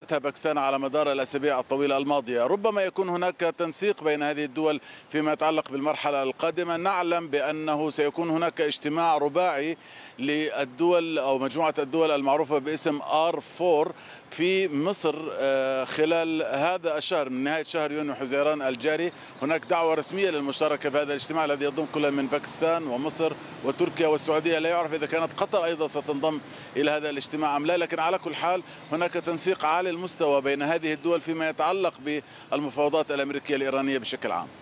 قدمتها باكستان على مدار الأسابيع الطويلة الماضية. ربما يكون هناك تنسيق بين هذه الدول فيما يتعلق بالمرحلة القادمة. نعلم بأنه سيكون هناك اجتماع رباعي للدول أو مجموعة الدول المعروفة باسم R4 في مصر خلال هذا الشهر، من نهاية شهر يونيو حزيران الجاري. هناك دعوة رسمية للمشاركة في هذا الاجتماع الذي يضم كل من باكستان ومصر وتركيا والسعودية. لا يعرف إذا كانت قطر أيضا ستنضم إلى هذا الاجتماع أم لا، لكن على كل حال هناك تنسيق عالي المستوى بين هذه الدول فيما يتعلق بالمفاوضات الأمريكية الإيرانية بشكل عام.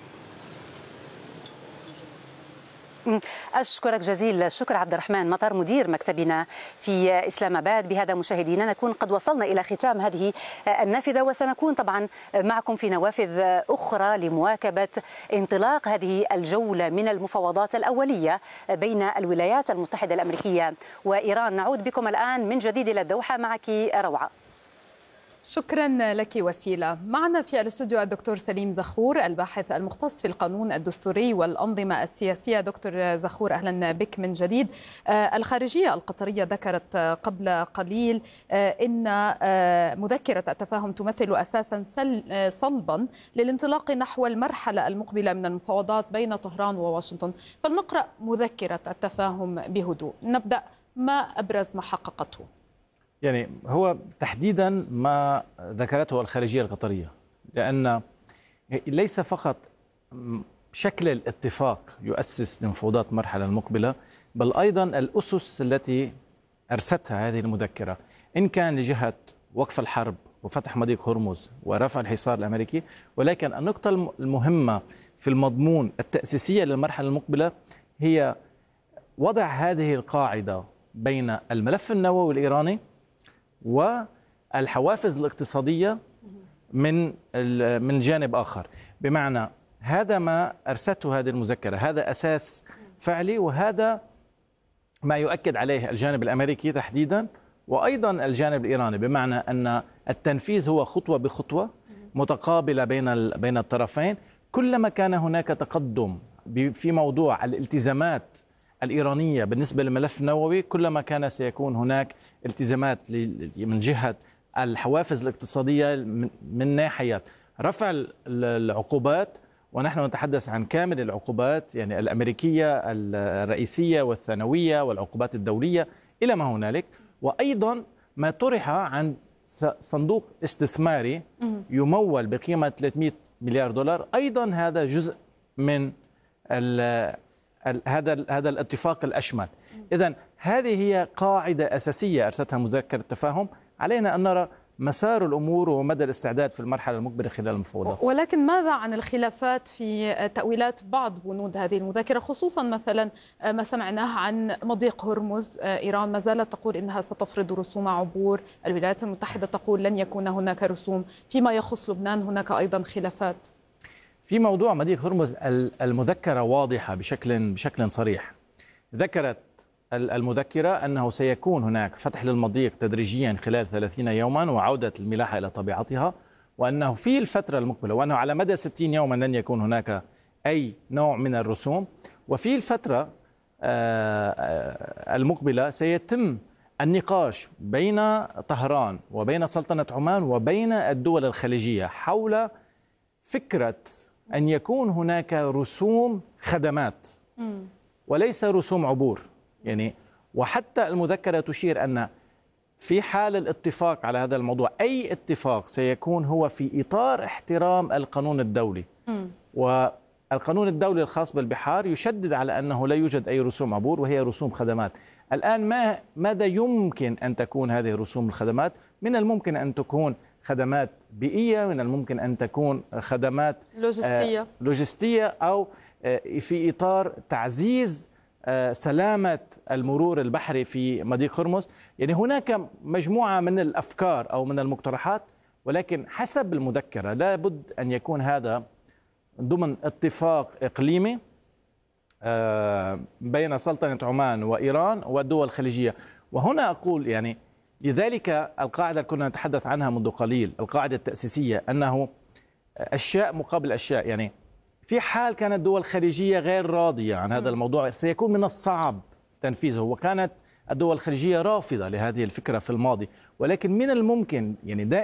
أشكرك جزيل الشكر عبد الرحمن مطر مدير مكتبنا في إسلام آباد. بهذا مشاهدينا نكون قد وصلنا إلى ختام هذه النافذة، وسنكون طبعا معكم في نوافذ أخرى لمواكبة انطلاق هذه الجولة من المفاوضات الأولية بين الولايات المتحدة الأمريكية وإيران. نعود بكم الآن من جديد إلى الدوحة، معك روعة. شكرا لك وسيلة. معنا في الاستوديو الدكتور سليم زخور الباحث المختص في القانون الدستوري والأنظمة السياسية. دكتور زخور أهلا بك من جديد. الخارجية القطرية ذكرت قبل قليل إن مذكرة التفاهم تمثل أساسا صلبا للانطلاق نحو المرحلة المقبلة من المفاوضات بين طهران وواشنطن. فلنقرأ مذكرة التفاهم بهدوء. نبدأ، ما أبرز ما حققته؟ يعني هو تحديدا ما ذكرته الخارجية القطرية، لأن ليس فقط شكل الاتفاق يؤسس لمفاوضات المرحلة المقبلة، بل أيضا الأسس التي أرستها هذه المذكرة، إن كان لجهة وقف الحرب وفتح مضيق هرمز ورفع الحصار الأمريكي. ولكن النقطة المهمة في المضمون التأسيسية للمرحلة المقبلة هي وضع هذه القاعدة بين الملف النووي الإيراني والحوافز الاقتصادية من جانب آخر. بمعنى هذا ما أرسته هذه المذكرة، هذا أساس فعلي، وهذا ما يؤكد عليه الجانب الأمريكي تحديدا وأيضا الجانب الإيراني، بمعنى أن التنفيذ هو خطوة بخطوة متقابلة بين الطرفين. كلما كان هناك تقدم في موضوع الالتزامات الإيرانية بالنسبة للملف النووي، كلما كان سيكون هناك التزامات من جهة الحوافز الاقتصادية من ناحية رفع العقوبات، ونحن نتحدث عن كامل العقوبات، يعني الأمريكية الرئيسية والثانوية والعقوبات الدولية إلى ما هنالك، وأيضا ما طرح عن صندوق استثماري يمول بقيمة 300 مليار دولار. أيضا هذا جزء من هذا الاتفاق الأشمل. إذن هذه هي قاعدة أساسية أرستها مذكرة التفاهم. علينا أن نرى مسار الأمور ومدى الاستعداد في المرحلة المقبلة خلال المفاوضات. ولكن ماذا عن الخلافات في تأويلات بعض بنود هذه المذكرة، خصوصا مثلا ما سمعناه عن مضيق هرمز؟ إيران ما زالت تقول إنها ستفرض رسوم عبور، الولايات المتحدة تقول لن يكون هناك رسوم. فيما يخص لبنان هناك أيضا خلافات. في موضوع مضيق هرمز المذكرة واضحة بشكل صريح. ذكرت المذكرة أنه سيكون هناك فتح للمضيق تدريجيا خلال 30 يوما وعودة الملاحة إلى طبيعتها، وأنه في الفترة المقبلة، وأنه على مدى 60 يوما لن يكون هناك أي نوع من الرسوم. وفي الفترة المقبلة سيتم النقاش بين طهران وبين سلطنة عمان وبين الدول الخليجية حول فكرة أن يكون هناك رسوم خدمات وليس رسوم عبور. يعني وحتى المذكرة تشير أن في حال الاتفاق على هذا الموضوع، أي اتفاق سيكون هو في إطار احترام القانون الدولي. والقانون الدولي الخاص بالبحار يشدد على أنه لا يوجد أي رسوم عبور وهي رسوم خدمات. الآن ماذا يمكن أن تكون هذه رسوم الخدمات؟ من الممكن أن تكون خدمات بيئية، من الممكن أن تكون خدمات لوجستية أو في إطار تعزيز سلامة المرور البحري في مضيق هرمز. يعني هناك مجموعة من الأفكار أو من المقترحات، ولكن حسب المذكرة لابد أن يكون هذا ضمن اتفاق إقليمي بين سلطنة عمان وإيران والدول الخليجية. وهنا أقول يعني لذلك القاعدة اللي كنا نتحدث عنها منذ قليل، القاعدة التأسيسية، أنه أشياء مقابل أشياء. يعني في حال كانت الدول الخليجية غير راضية عن هذا الموضوع سيكون من الصعب تنفيذه، وكانت الدول الخليجية رافضة لهذه الفكرة في الماضي، ولكن من الممكن يعني